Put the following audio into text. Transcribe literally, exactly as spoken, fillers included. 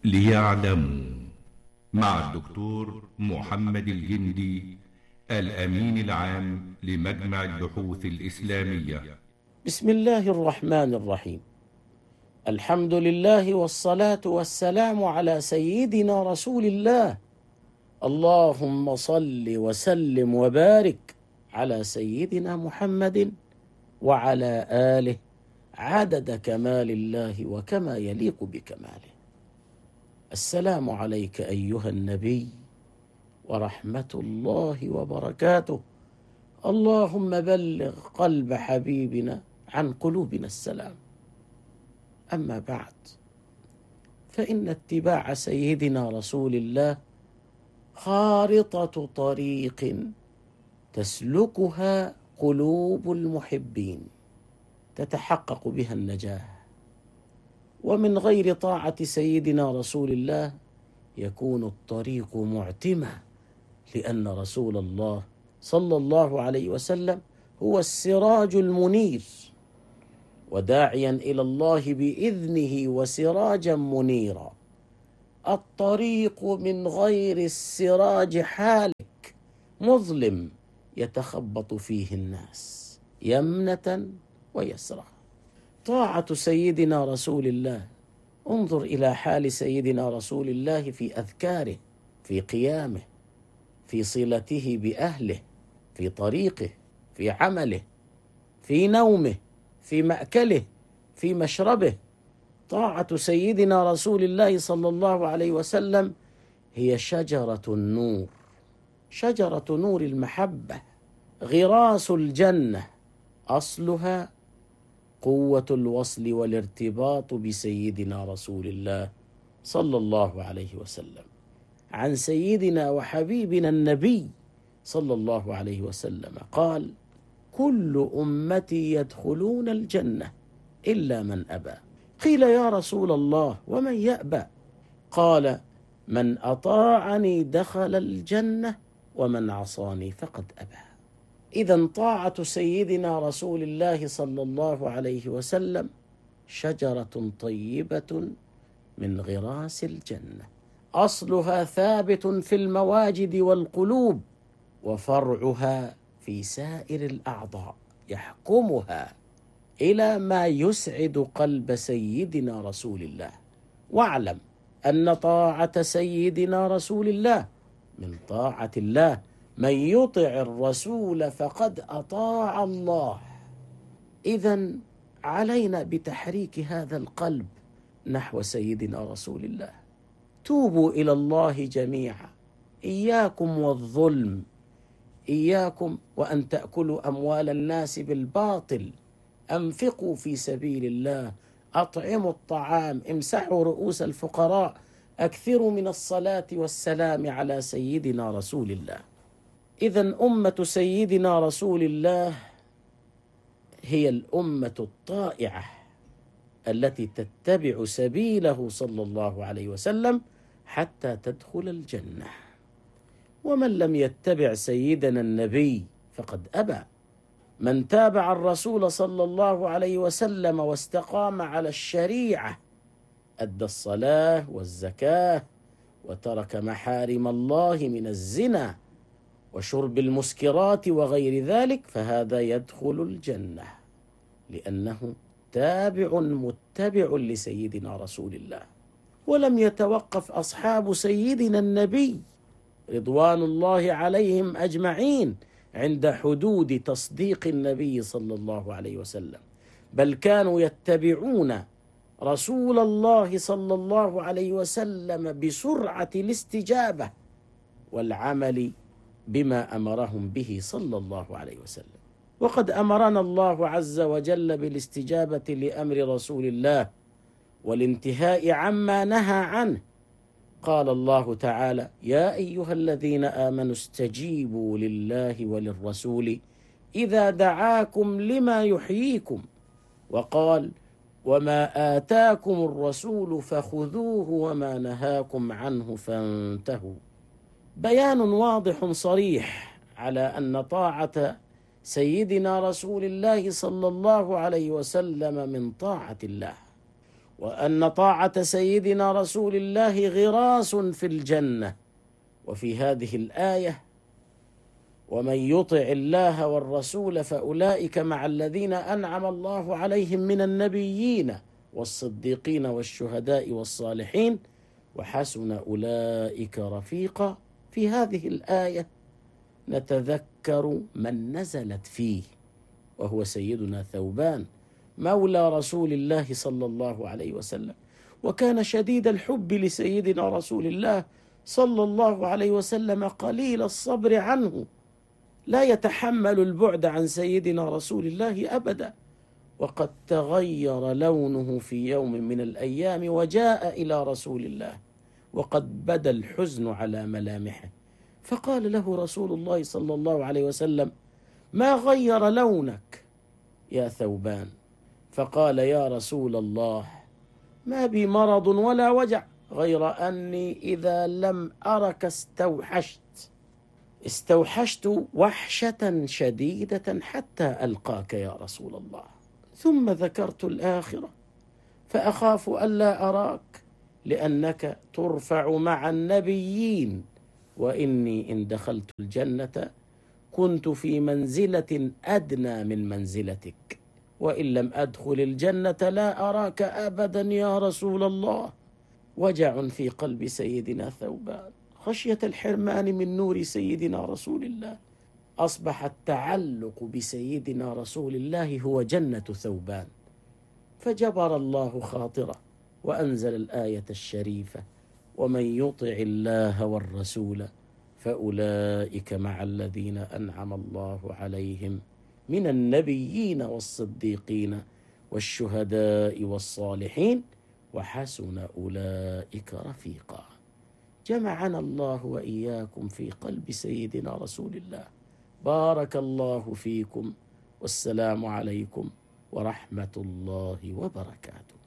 ليعلموا، مع الدكتور محمد الجندي، الأمين العام لمجمع البحوث الإسلامية. بسم الله الرحمن الرحيم. الحمد لله والصلاة والسلام على سيدنا رسول الله. اللهم صل وسلم وبارك على سيدنا محمد وعلى آله عدد كمال الله وكما يليق بكماله. السلام عليك أيها النبي ورحمة الله وبركاته. اللهم بلغ قلب حبيبنا عن قلوبنا السلام. أما بعد، فإن اتباع سيدنا رسول الله خارطة طريق تسلكها قلوب المحبين تتحقق بها النجاة، ومن غير طاعة سيدنا رسول الله يكون الطريق معتمة، لأن رسول الله صلى الله عليه وسلم هو السراج المنير، وداعيا إلى الله بإذنه وسراجا منيرا. الطريق من غير السراج حالك، مظلم يتخبط فيه الناس يمنة ويسرى. طاعة سيدنا رسول الله، انظر إلى حال سيدنا رسول الله في أذكاره، في قيامه، في صلته بأهله، في طريقه، في عمله، في نومه، في مأكله، في مشربه. طاعة سيدنا رسول الله صلى الله عليه وسلم هي شجرة النور، شجرة نور المحبة، غراس الجنة، أصلها قوة الوصل والارتباط بسيدنا رسول الله صلى الله عليه وسلم. عن سيدنا وحبيبنا النبي صلى الله عليه وسلم قال: كل أمتي يدخلون الجنة إلا من أبى. قيل: يا رسول الله ومن يأبى؟ قال: من أطاعني دخل الجنة ومن عصاني فقد أبى. إذن طاعة سيدنا رسول الله صلى الله عليه وسلم شجرة طيبة من غراس الجنة، أصلها ثابت في المواجد والقلوب، وفرعها في سائر الأعضاء يحكمها إلى ما يسعد قلب سيدنا رسول الله. واعلم أن طاعة سيدنا رسول الله من طاعة الله. من يطع الرسول فقد أطاع الله. إذن علينا بتحريك هذا القلب نحو سيدنا رسول الله. توبوا إلى الله جميعا، إياكم والظلم، إياكم وأن تأكلوا أموال الناس بالباطل. أنفقوا في سبيل الله، أطعموا الطعام، امسحوا رؤوس الفقراء، أكثروا من الصلاة والسلام على سيدنا رسول الله. إذن أمة سيدنا رسول الله هي الأمة الطائعة التي تتبع سبيله صلى الله عليه وسلم حتى تدخل الجنة. ومن لم يتبع سيدنا النبي فقد أبى. من تابع الرسول صلى الله عليه وسلم واستقام على الشريعة، أدى الصلاة والزكاة، وترك محارم الله من الزنا وشرب المسكرات وغير ذلك، فهذا يدخل الجنة، لأنه تابع متبع لسيدنا رسول الله. ولم يتوقف أصحاب سيدنا النبي رضوان الله عليهم أجمعين عند حدود تصديق النبي صلى الله عليه وسلم، بل كانوا يتبعون رسول الله صلى الله عليه وسلم بسرعة الاستجابة والعمل بما أمرهم به صلى الله عليه وسلم. وقد أمرنا الله عز وجل بالاستجابة لأمر رسول الله والانتهاء عما نهى عنه. قال الله تعالى: يا أيها الذين آمنوا استجيبوا لله وللرسول إذا دعاكم لما يحييكم. وقال: وما آتاكم الرسول فخذوه وما نهاكم عنه فانتهوا. بيان واضح صريح على أن طاعة سيدنا رسول الله صلى الله عليه وسلم من طاعة الله، وأن طاعة سيدنا رسول الله غراس في الجنة. وفي هذه الآية: ومن يطع الله والرسول فأولئك مع الذين أنعم الله عليهم من النبيين والصديقين والشهداء والصالحين وحسن أولئك رفيقا. في هذه الآية نتذكر من نزلت فيه، وهو سيدنا ثوبان مولى رسول الله صلى الله عليه وسلم، وكان شديد الحب لسيدنا رسول الله صلى الله عليه وسلم قليل الصبر عنه، لا يتحمل البعد عن سيدنا رسول الله أبدا. وقد تغير لونه في يوم من الأيام وجاء إلى رسول الله وقد بدا الحزن على ملامحه، فقال له رسول الله صلى الله عليه وسلم: ما غير لونك يا ثوبان؟ فقال: يا رسول الله، ما بي مرض ولا وجع، غير أني إذا لم أرك استوحشت استوحشت وحشة شديدة حتى ألقاك يا رسول الله، ثم ذكرت الآخرة فأخاف ألا أراك لأنك ترفع مع النبيين، وإني إن دخلت الجنة كنت في منزلة أدنى من منزلتك، وإن لم أدخل الجنة لا أراك أبدا يا رسول الله. وجع في قلب سيدنا ثوبان خشية الحرمان من نور سيدنا رسول الله. أصبح التعلق بسيدنا رسول الله هو جنة ثوبان، فجبر الله خاطره وأنزل الآية الشريفة: ومن يطع الله والرسول فأولئك مع الذين أنعم الله عليهم من النبيين والصديقين والشهداء والصالحين وحسن أولئك رفيقا. جمعنا الله وإياكم في قلب سيدنا رسول الله. بارك الله فيكم، والسلام عليكم ورحمة الله وبركاته.